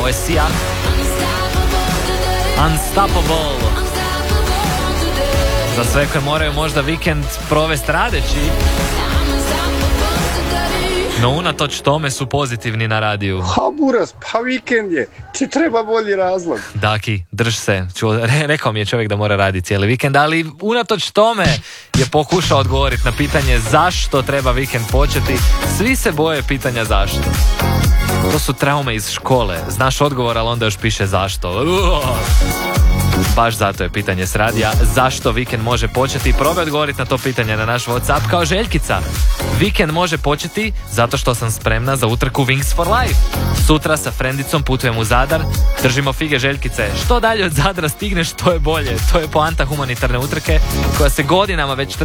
ovo je Sia. Unstoppable. Za sve koji moraju možda vikend provesti radeći, no unatoč tome su pozitivni na radiju. Ha buras, pa vikend je, ti treba bolji razlog. Daki, drž se. Rekao mi je čovjek da mora raditi cijeli vikend, ali unatoč tome je pokušao odgovoriti na pitanje zašto treba vikend početi. Svi se boje pitanja zašto. To su traume iz škole. Znaš odgovor, ali onda još piše zašto. Baš zato je pitanje s radija zašto vikend može početi. Probaj odgovoriti na to pitanje na naš WhatsApp kao Željkica. Vikend može početi zato što sam spremna za utrku Wings for Life. Sutra sa frendicom putujem u Zadar. Držimo fige Željkice. Što dalje od Zadra stigneš, to je bolje. To je poanta humanitarne utrke koja se godinama već